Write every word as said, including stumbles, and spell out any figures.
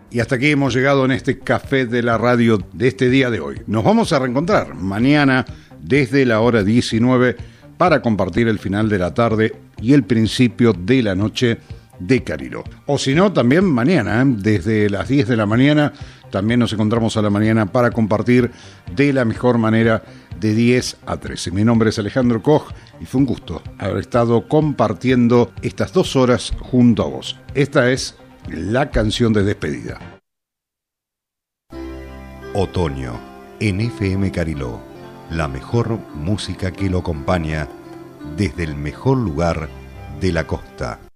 Y hasta aquí hemos llegado en este Café de la Radio de este día de hoy. Nos vamos a reencontrar mañana desde la hora diecinueve para compartir el final de la tarde y el principio de la noche de Cariló. O si no, también mañana, ¿eh? Desde las diez de la mañana, también nos encontramos a la mañana para compartir de la mejor manera de diez a trece. Mi nombre es Alejandro Koch y fue un gusto haber estado compartiendo estas dos horas junto a vos. Esta es la canción de despedida. Otoño, en F M Cariló, la mejor música que lo acompaña desde el mejor lugar de la costa.